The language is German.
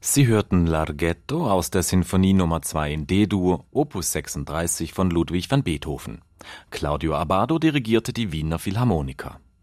Sie hörten Larghetto aus der Sinfonie Nummer 2 in D-Dur, Opus 36 von Ludwig van Beethoven. Claudio Abbado dirigierte die Wiener Philharmoniker.